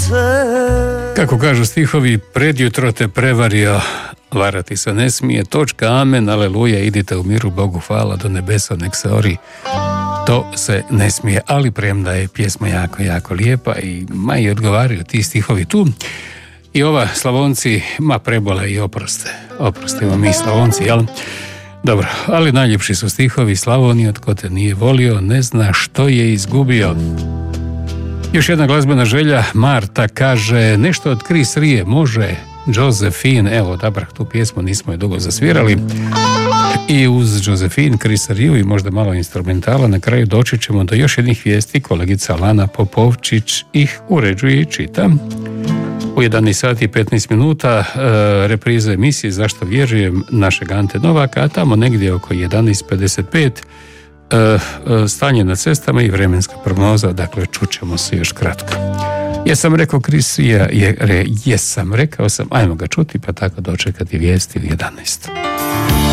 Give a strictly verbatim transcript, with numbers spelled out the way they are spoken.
Kako kažu stihovi, predjutro te prevario, varati se ne smije, točka, amen, aleluja, idite u miru, Bogu hvala, do nebesa nek se ori. To se ne smije, ali premda je pjesma jako, jako lijepa i ma i odgovaraju ti stihovi tu. I ova Slavonci, ma prebole i oproste, oprostimo mi Slavonci, jel? Dobro, ali najljepši su stihovi Slavonija, tko te nije volio, ne zna što je izgubio. Još jedna glazbena želja, Marta kaže, nešto od Chris Rie, može, Josephine, evo, odabrah tu pjesmu, nismo je dugo zasvirali. I uz Josephine, Chris Rieu i možda malo instrumentala, na kraju doći ćemo do još jednih vijesti, kolegica Lana Popovčić ih uređuje i čita. U jedanaest sati i petnaest minuta e, repriza emisije Zašto vjerujem našeg Ante Novaka, a tamo negdje oko jedanaest pedeset pet e, e, stanje na cestama i vremenska prognoza, dakle čućemo se još kratko. Jesam rekao Chris, je, je, jesam rekao sam, ajmo ga čuti pa tako dočekati vijesti u jedanaest.